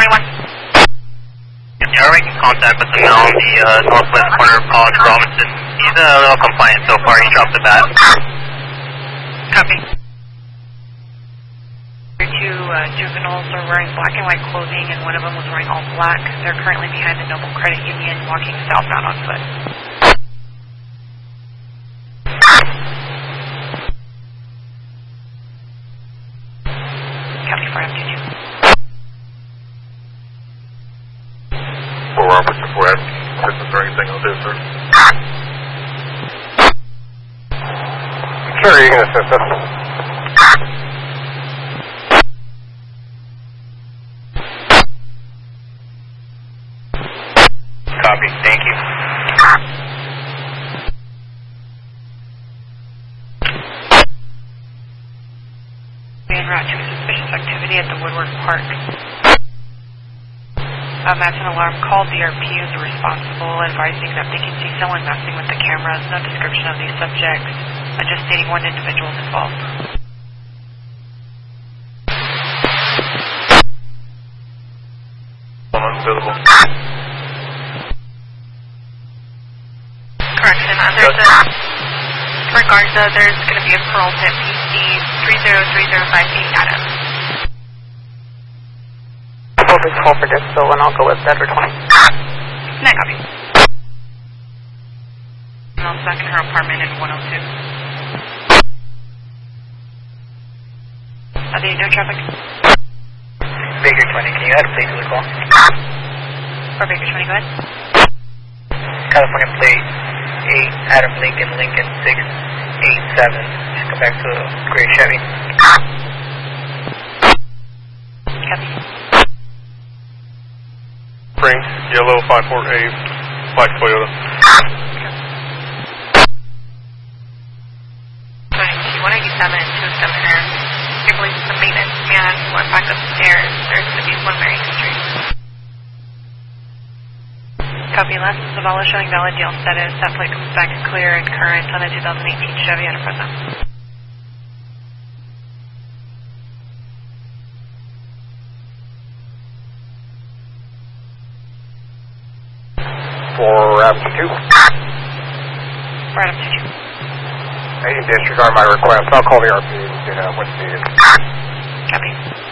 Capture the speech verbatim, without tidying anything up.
twenty-one. Yeah, we're making contact with the male on the uh, northwest corner of College Robinson. He's uh, a little compliant so far. He dropped the bat. Copy. Two uh, juveniles are wearing black and white clothing, and one of them was wearing all black. They're currently behind the Noble Credit Union, walking southbound on foot. Copy four M two two. four Robertson, four M. Assistance or anything I'll do, sir? Sure, you can assist us. Copy, thank you. En route to suspicious activity at the Woodward Park. Um, that's an alarm call. D R P is responsible, advising that they can see someone messing with the cameras. No description of these subjects, uh, just stating one individual is involved. Unvisible. Correction, uh, there's a, for Garza, there's going to be a parole pit P C three zero three zero five eight Adams. I'll just call for Dixville and I'll go with Edward twenty. No copy. And I'll back in her apartment in one oh two. Are they no traffic? Baker twenty, can you add a plate to the call? Or Baker twenty, go ahead. California plate eight, Adam Lincoln, Lincoln six eight seven. Just come back to a gray Chevy. Copy. Spring, yellow, five four eight, black Toyota. one eighty-seven, two oh seven here. I believe the maintenance man went back upstairs. There's going to be one Marion Street. Copy, last Zavala showing valid deal status. That plate comes back clear and current on a two thousand eighteen Chevy out of Fresno. For Adam two two. For Adam two two. I need to disregard my request. I'll call the R P and uh, what's needed. Copy.